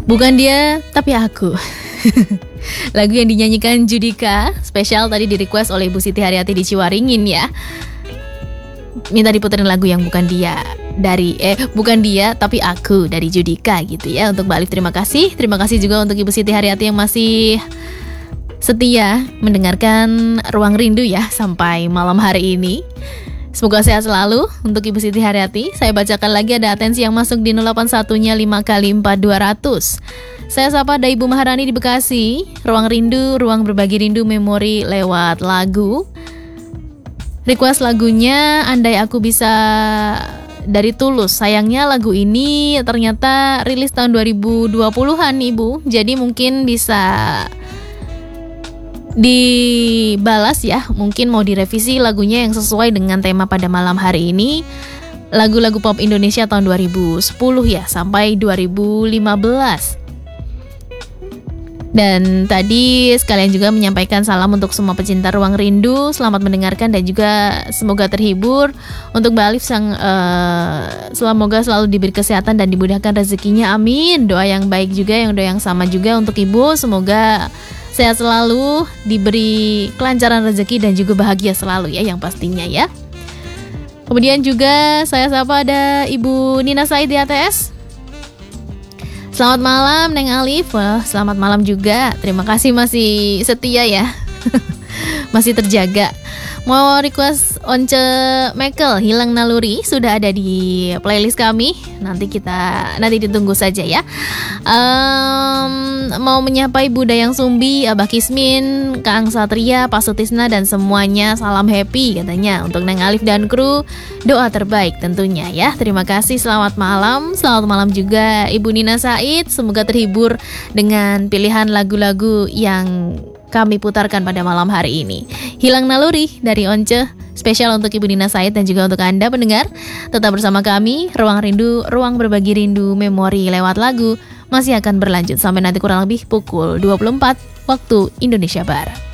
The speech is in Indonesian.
Bukan dia, tapi aku. Lagu yang dinyanyikan Judika, spesial tadi di request oleh Ibu Siti Haryati di Ciwaringin ya. Minta diputerin lagu yang bukan dia bukan dia tapi aku dari Judika gitu ya. Untuk Mbak Alif terima kasih. Terima kasih juga untuk Ibu Siti Haryati yang masih setia mendengarkan Ruang Rindu ya sampai malam hari ini. Semoga sehat selalu untuk Ibu Siti Haryati. Saya bacakan lagi, ada atensi yang masuk di 081-nya 5x4200. Saya sapa ada Ibu Maharani di Bekasi. Ruang Rindu, ruang berbagi rindu memori lewat lagu. Request lagunya Andai Aku Bisa dari Tulus. Sayangnya lagu ini ternyata rilis tahun 2020-an Ibu. Jadi mungkin bisa dibalas ya, mungkin mau direvisi lagunya yang sesuai dengan tema pada malam hari ini. Lagu-lagu pop Indonesia tahun 2010 ya sampai 2015. Dan tadi sekalian juga menyampaikan salam untuk semua pecinta Ruang Rindu. Selamat mendengarkan dan juga semoga terhibur. Untuk Mbak Alif semoga selalu diberi kesehatan dan dimudahkan rezekinya, amin. Doa yang baik juga, doa yang sama juga untuk Ibu. Semoga sehat selalu, diberi kelancaran rezeki dan juga bahagia selalu ya, yang pastinya ya. Kemudian juga saya sapa ada Ibu Nina Said di ATS. Selamat malam Neng Alif. Wah, selamat malam juga. Terima kasih masih setia ya. Masih terjaga. Mau request Once Mekel Hilang Naluri sudah ada di playlist kami. Nanti ditunggu saja ya. Mau menyapa Ibu Dayang Sumbi, Abah Kismin, Kang Satria, Pak Sutisna dan semuanya, salam happy katanya untuk Neng Alif dan kru. Doa terbaik tentunya ya. Terima kasih, selamat malam. Selamat malam juga Ibu Nina Said. Semoga terhibur dengan pilihan lagu-lagu yang kami putarkan pada malam hari ini. Hilang Naluri dari Once, spesial untuk Ibu Nina Said dan juga untuk Anda pendengar. Tetap bersama kami, Ruang Rindu, ruang berbagi rindu memori lewat lagu masih akan berlanjut sampai nanti kurang lebih pukul 24 waktu Indonesia Barat.